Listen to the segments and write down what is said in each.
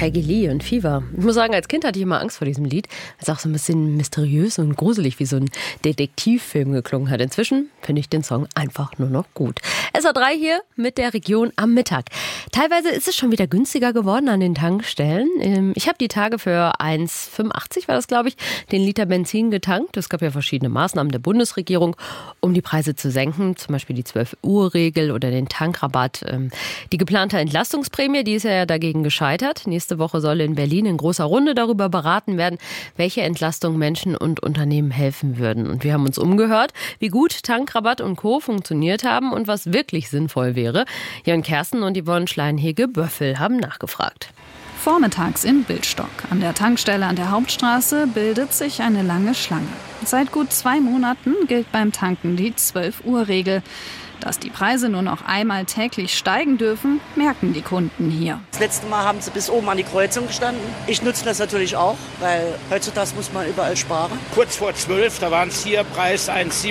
Peggy Lee und Fever. Ich muss sagen, als Kind hatte ich immer Angst vor diesem Lied, weil es auch so ein bisschen mysteriös und gruselig wie so ein Detektivfilm geklungen hat. Inzwischen finde ich den Song einfach nur noch gut. SA3 hier mit der Region am Mittag. Teilweise ist es schon wieder günstiger geworden an den Tankstellen. Ich habe die Tage für 1,85 war das, glaube ich, den Liter Benzin getankt. Es gab ja verschiedene Maßnahmen der Bundesregierung, um die Preise zu senken. Zum Beispiel die 12-Uhr-Regel oder den Tankrabatt. Die geplante Entlastungsprämie, die ist ja dagegen gescheitert. Nächste Woche soll in Berlin in großer Runde darüber beraten werden, welche Entlastung Menschen und Unternehmen helfen würden. Und wir haben uns umgehört, wie gut Tankrabatt und Co. funktioniert haben und was wirklich sinnvoll wäre. Jörn Kersten und Yvonne Schlein-Hege-Böffel haben nachgefragt. Vormittags in Bildstock. An der Tankstelle an der Hauptstraße bildet sich eine lange Schlange. Seit gut 2 Monaten gilt beim Tanken die 12-Uhr-Regel. Dass die Preise nur noch einmal täglich steigen dürfen, merken die Kunden hier. Das letzte Mal haben sie bis oben an die Kreuzung gestanden. Ich nutze das natürlich auch, weil heutzutage muss man überall sparen. Kurz vor 12, da waren es hier Preis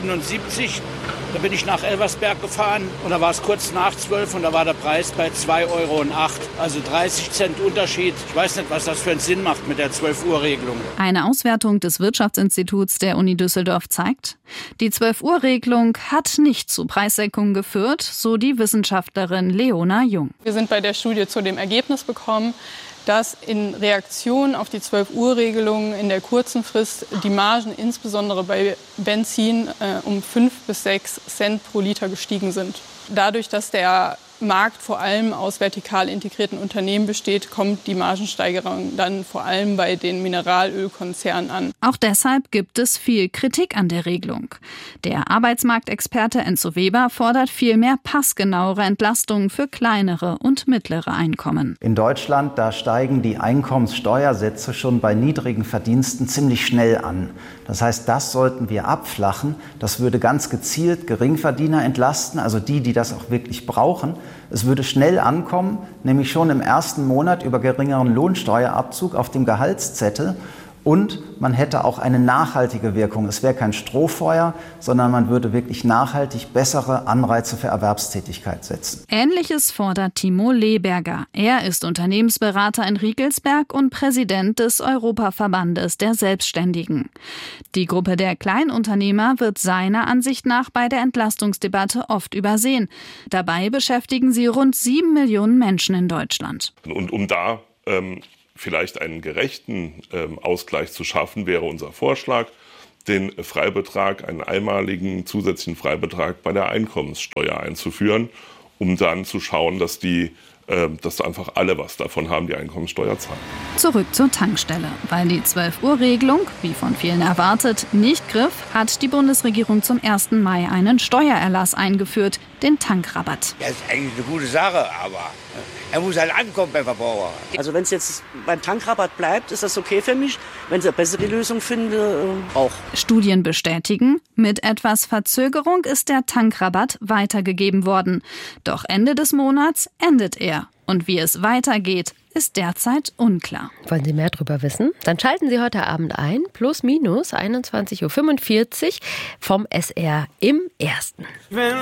1,77. Da bin ich nach Elversberg gefahren und da war es kurz nach 12 und da war der Preis bei 2,08 €. Also 30 Cent Unterschied. Ich weiß nicht, was das für einen Sinn macht mit der 12-Uhr-Regelung. Eine Auswertung des Wirtschaftsinstituts der Uni Düsseldorf zeigt, die 12-Uhr-Regelung hat nicht zu Preissenkungen geführt, so die Wissenschaftlerin Leona Jung. Wir sind bei der Studie zu dem Ergebnis gekommen, dass in Reaktion auf die 12-Uhr-Regelung in der kurzen Frist die Margen insbesondere bei Benzin um 5 bis 6 Cent pro Liter gestiegen sind. Dadurch, dass der Markt vor allem aus vertikal integrierten Unternehmen besteht, kommt die Margensteigerung dann vor allem bei den Mineralölkonzernen an. Auch deshalb gibt es viel Kritik an der Regelung. Der Arbeitsmarktexperte Enzo Weber fordert vielmehr passgenauere Entlastungen für kleinere und mittlere Einkommen. In Deutschland, da steigen die Einkommenssteuersätze schon bei niedrigen Verdiensten ziemlich schnell an. Das heißt, das sollten wir abflachen. Das würde ganz gezielt Geringverdiener entlasten, also die das auch wirklich brauchen. Es würde schnell ankommen, nämlich schon im ersten Monat über geringeren Lohnsteuerabzug auf dem Gehaltszettel. Und man hätte auch eine nachhaltige Wirkung. Es wäre kein Strohfeuer, sondern man würde wirklich nachhaltig bessere Anreize für Erwerbstätigkeit setzen. Ähnliches fordert Timo Lehberger. Er ist Unternehmensberater in Riegelsberg und Präsident des Europaverbandes der Selbstständigen. Die Gruppe der Kleinunternehmer wird seiner Ansicht nach bei der Entlastungsdebatte oft übersehen. Dabei beschäftigen sie rund 7 Millionen Menschen in Deutschland. Und um da vielleicht einen gerechten Ausgleich zu schaffen, wäre unser Vorschlag, den Freibetrag, einen einmaligen zusätzlichen Freibetrag bei der Einkommenssteuer einzuführen, um dann zu schauen, dass einfach alle was davon haben, die Einkommenssteuer zahlen. Zurück zur Tankstelle. Weil die 12-Uhr-Regelung, wie von vielen erwartet, nicht griff, hat die Bundesregierung zum 1. Mai einen Steuererlass eingeführt, den Tankrabatt. Das ist eigentlich eine gute Sache, aber er muss halt ankommen beim Verbraucher. Also wenn es jetzt beim Tankrabatt bleibt, ist das okay für mich. Wenn ich eine bessere Lösung finde, auch. Studien bestätigen, mit etwas Verzögerung ist der Tankrabatt weitergegeben worden. Doch Ende des Monats endet er. Und wie es weitergeht, ist derzeit unklar. Wollen Sie mehr darüber wissen? Dann schalten Sie heute Abend ein, plus minus 21:45 Uhr vom SR im Ersten.